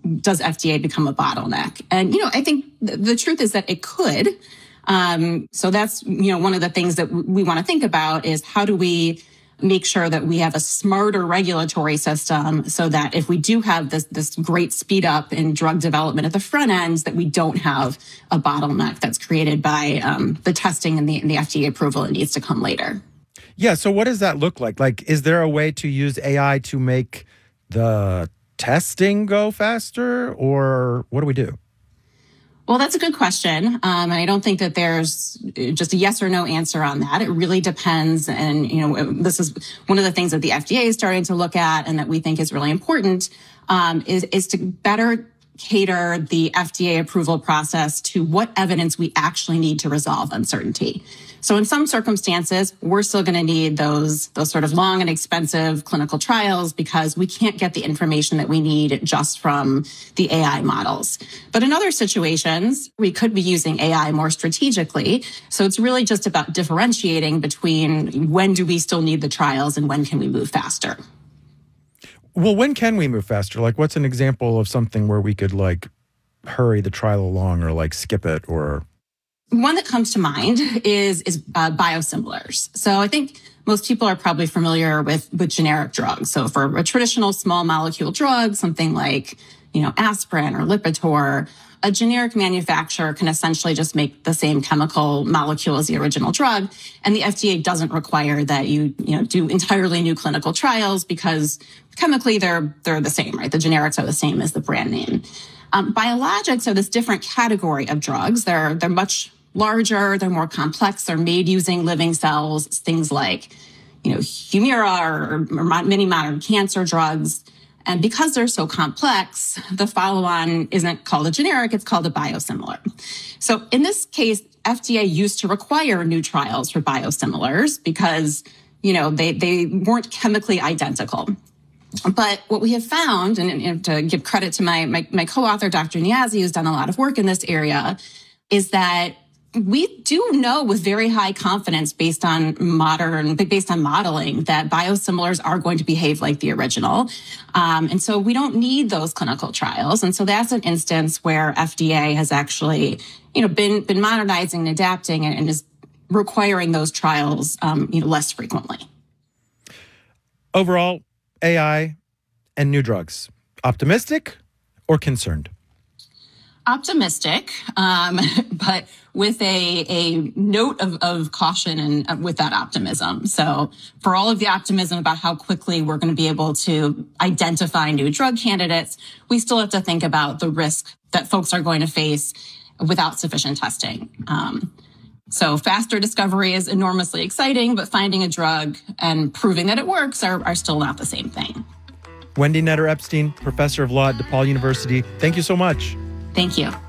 does FDA become a bottleneck? And, I think the truth is that it could. So that's, one of the things that we want to think about is how do we make sure that we have a smarter regulatory system so that if we do have this great speed up in drug development at the front end, that we don't have a bottleneck that's created by the testing and the FDA approval that needs to come later. Yeah. So what does that look like? Like, is there a way to use AI to make the testing go faster, or what do we do? Well, that's a good question. And I don't think that there's just a yes or no answer on that. It really depends. And, this is one of the things that the FDA is starting to look at and that we think is really important, is to better cater the FDA approval process to what evidence we actually need to resolve uncertainty. So in some circumstances, we're still going to need those sort of long and expensive clinical trials because we can't get the information that we need just from the AI models. But in other situations, we could be using AI more strategically. So it's really just about differentiating between when do we still need the trials and when can we move faster. Well, when can we move faster? Like, what's an example of something where we could, hurry the trial along or, skip it or... One that comes to mind is biosimilars. So I think most people are probably familiar with generic drugs. So for a traditional small molecule drug, something like, aspirin or Lipitor, a generic manufacturer can essentially just make the same chemical molecule as the original drug. And the FDA doesn't require that you do entirely new clinical trials because chemically they're the same, right? The generics are the same as the brand name. Biologics are this different category of drugs. They're much larger, they're more complex, they're made using living cells, things like, Humira or many modern cancer drugs. And because they're so complex, the follow-on isn't called a generic, it's called a biosimilar. So in this case, FDA used to require new trials for biosimilars because, they weren't chemically identical. But what we have found, and to give credit to my co-author, Dr. Niazi, who's done a lot of work in this area, is that we do know with very high confidence based on modeling that biosimilars are going to behave like the original. And so we don't need those clinical trials. And so that's an instance where FDA has actually, been modernizing and adapting and is requiring those trials, less frequently. Overall, AI and new drugs, optimistic or concerned? Optimistic, but with a note of caution and with that optimism. So for all of the optimism about how quickly we're going to be able to identify new drug candidates, we still have to think about the risk that folks are going to face without sufficient testing. So faster discovery is enormously exciting, but finding a drug and proving that it works are still not the same thing. Wendy Netter-Epstein, professor of law at DePaul University, thank you so much. Thank you.